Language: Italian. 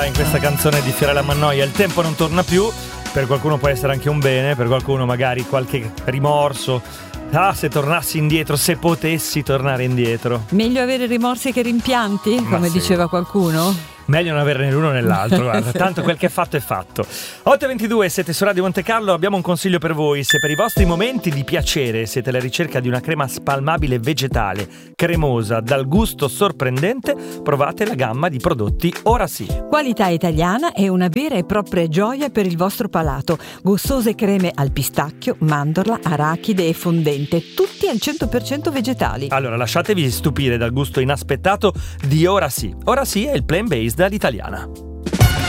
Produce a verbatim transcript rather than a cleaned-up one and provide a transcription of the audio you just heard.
In questa canzone di Fiorella Mannoia il tempo non torna più, per qualcuno può essere anche un bene, per qualcuno magari qualche rimorso. Ah, se tornassi indietro, se potessi tornare indietro. Meglio avere rimorsi che rimpianti, Ma come sì. diceva qualcuno? Meglio non averne l'uno nell'altro, guarda, tanto quel che è fatto è fatto. otto e ventidue, siete su Radio Monte Carlo, abbiamo un consiglio per voi. Se per i vostri momenti di piacere siete alla ricerca di una crema spalmabile vegetale, cremosa, dal gusto sorprendente, provate la gamma di prodotti Ora Sì. Qualità italiana e una vera e propria gioia per il vostro palato. Gustose creme al pistacchio, mandorla, arachide e fondente, tutti al cento per cento vegetali. Allora, lasciatevi stupire dal gusto inaspettato di Ora Sì. Ora Sì è il plant-based all'italiana.